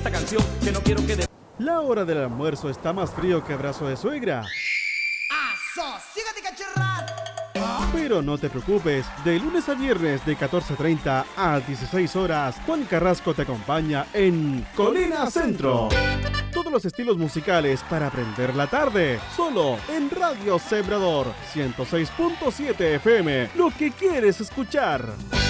esta canción que no quiero que... La hora del almuerzo está más frío que abrazo de suegra. Pero no te preocupes, de lunes a viernes de 14:30 a 16 horas, Juan Carrasco te acompaña en Colina Centro. Todos los estilos musicales para aprender la tarde, solo en Radio Sembrador 106.7 FM, lo que quieres escuchar.